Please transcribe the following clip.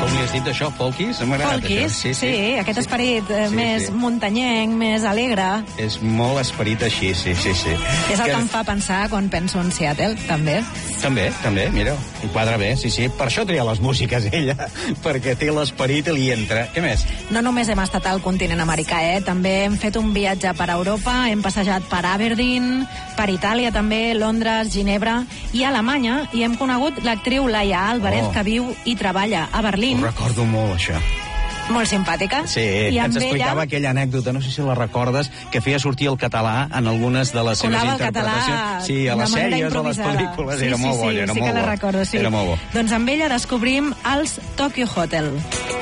hauries dit això, folkies? No m'ha agradat Folkies, això. sí, aquest esperit més muntanyenc, més alegre. És molt esperit així, sí. És el que em fa pensar quan penso en Seattle, també. També, mira, hi quadra bé, sí. Per això tria les músiques, ella, perquè té l'esperit i li entra. Què més? No només hem estat al continent americà, també hem fet un viatge per Europa, hem passejat per Aberdeen, per Itàlia també, Londres, Ginebra i Alemanya, i hem conegut l'actriu Laia Álvarez, que viu i treballa a Berlín. Ho recordo molt, això. Molt simpàtica. Sí, ens explicava aquella anècdota, no sé si la recordes, que feia sortir el català en algunes de les seves interpretacions. Sí, a les sèries o a les pel·lícules. Sí, era molt bo, sí que la recordo, sí. Era molt bo. Doncs amb ella descobrim els Tokyo Hotel.